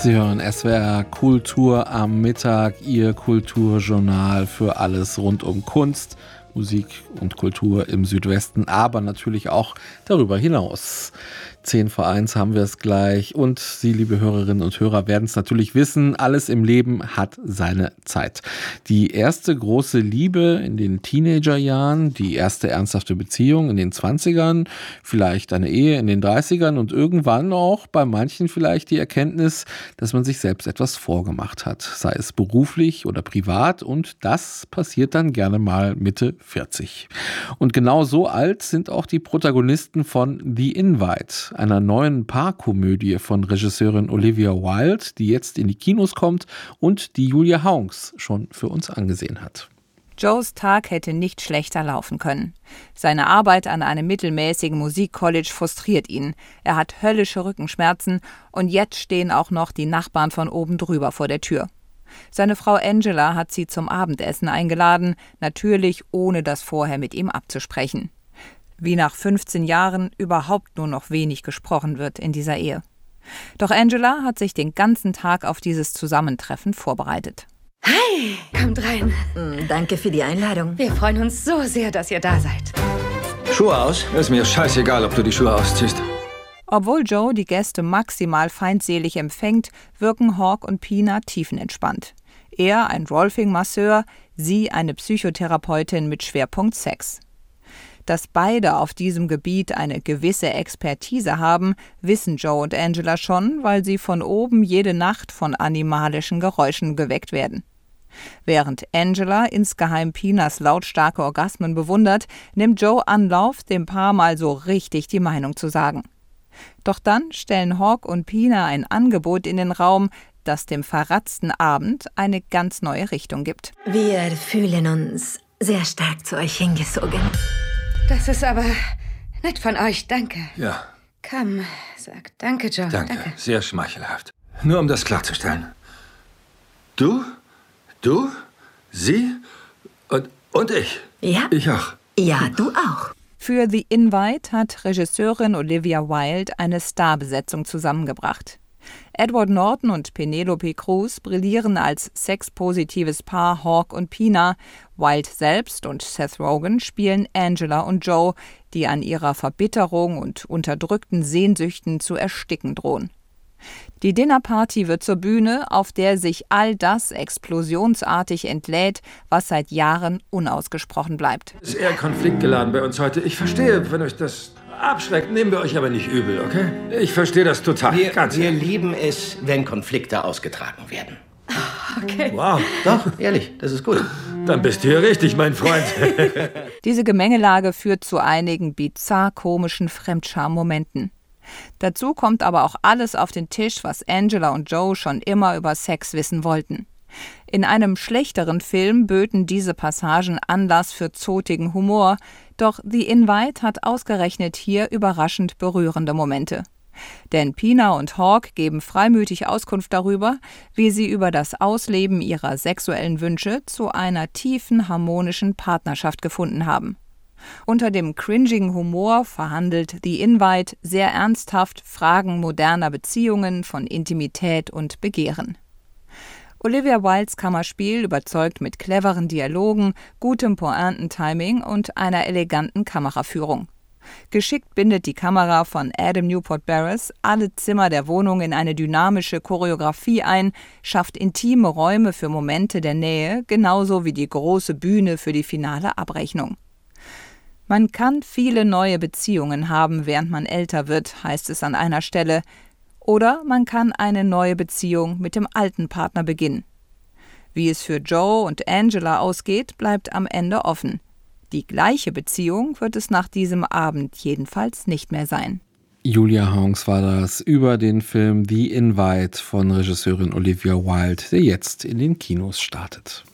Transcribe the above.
Sie hören SWR Kultur am Mittag, Ihr Kulturjournal für alles rund um Kunst, Musik und Kultur im Südwesten, aber natürlich auch darüber hinaus. 10:10 haben wir es gleich und Sie, liebe Hörerinnen und Hörer, werden es natürlich wissen, alles im Leben hat seine Zeit. Die erste große Liebe in den Teenagerjahren, die erste ernsthafte Beziehung in den 20ern, vielleicht eine Ehe in den 30ern und irgendwann auch bei manchen vielleicht die Erkenntnis, dass man sich selbst etwas vorgemacht hat, sei es beruflich oder privat, und das passiert dann gerne mal Mitte 40. Und genau so alt sind auch die Protagonisten von The Invite, einer neuen Paarkomödie von Regisseurin Olivia Wilde, die jetzt in die Kinos kommt und die Julia Haunks schon für uns angesehen hat. Joes Tag hätte nicht schlechter laufen können. Seine Arbeit an einem mittelmäßigen Musikcollege frustriert ihn. Er hat höllische Rückenschmerzen und jetzt stehen auch noch die Nachbarn von oben drüber vor der Tür. Seine Frau Angela hat sie zum Abendessen eingeladen, natürlich ohne das vorher mit ihm abzusprechen. Wie nach 15 Jahren überhaupt nur noch wenig gesprochen wird in dieser Ehe. Doch Angela hat sich den ganzen Tag auf dieses Zusammentreffen vorbereitet. Hi, kommt rein. Danke für die Einladung. Wir freuen uns so sehr, dass ihr da seid. Schuhe aus? Ist mir scheißegal, ob du die Schuhe ausziehst. Obwohl Joe die Gäste maximal feindselig empfängt, wirken Hawk und Pina tiefenentspannt. Er ein Rolfing-Masseur, sie eine Psychotherapeutin mit Schwerpunkt Sex. Dass beide auf diesem Gebiet eine gewisse Expertise haben, wissen Joe und Angela schon, weil sie von oben jede Nacht von animalischen Geräuschen geweckt werden. Während Angela insgeheim Pinas lautstarke Orgasmen bewundert, nimmt Joe Anlauf, dem Paar mal so richtig die Meinung zu sagen. Doch dann stellen Hawk und Pina ein Angebot in den Raum, das dem verratzten Abend eine ganz neue Richtung gibt. Wir fühlen uns sehr stark zu euch hingezogen. Das ist aber nett von euch, danke. Ja. Komm, sag danke, Joe. Danke, sehr schmeichelhaft. Nur um das klarzustellen. Du, sie und ich. Ja? Ich auch. Ja, du auch. Für The Invite hat Regisseurin Olivia Wilde eine Starbesetzung zusammengebracht. Edward Norton und Penelope Cruz brillieren als sexpositives Paar Hawk und Pina. Wilde selbst und Seth Rogen spielen Angela und Joe, die an ihrer Verbitterung und unterdrückten Sehnsüchten zu ersticken drohen. Die Dinnerparty wird zur Bühne, auf der sich all das explosionsartig entlädt, was seit Jahren unausgesprochen bleibt. Ist eher konfliktgeladen bei uns heute. Ich verstehe, wenn euch das abschreckt, nehmen wir euch aber nicht übel, okay? Ich verstehe das total. Wir lieben es, wenn Konflikte ausgetragen werden. Okay. Wow. Doch, ehrlich, das ist gut. Dann bist du hier richtig, mein Freund. Diese Gemengelage führt zu einigen bizarr komischen Fremdscham-Momenten. Dazu kommt aber auch alles auf den Tisch, was Angela und Joe schon immer über Sex wissen wollten. In einem schlechteren Film böten diese Passagen Anlass für zotigen Humor, doch The Invite hat ausgerechnet hier überraschend berührende Momente. Denn Pina und Hawk geben freimütig Auskunft darüber, wie sie über das Ausleben ihrer sexuellen Wünsche zu einer tiefen, harmonischen Partnerschaft gefunden haben. Unter dem cringigen Humor verhandelt The Invite sehr ernsthaft Fragen moderner Beziehungen, von Intimität und Begehren. Olivia Wildes Kammerspiel überzeugt mit cleveren Dialogen, gutem Pointentiming und einer eleganten Kameraführung. Geschickt bindet die Kamera von Adam Newport Barris alle Zimmer der Wohnung in eine dynamische Choreografie ein, schafft intime Räume für Momente der Nähe, genauso wie die große Bühne für die finale Abrechnung. Man kann viele neue Beziehungen haben, während man älter wird, heißt es an einer Stelle. Oder man kann eine neue Beziehung mit dem alten Partner beginnen. Wie es für Joe und Angela ausgeht, bleibt am Ende offen. Die gleiche Beziehung wird es nach diesem Abend jedenfalls nicht mehr sein. Julia Haunks war das über den Film The Invite von Regisseurin Olivia Wilde, der jetzt in den Kinos startet.